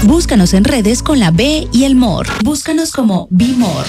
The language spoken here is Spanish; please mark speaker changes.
Speaker 1: Búscanos en redes con la B y el More. Búscanos como Be More.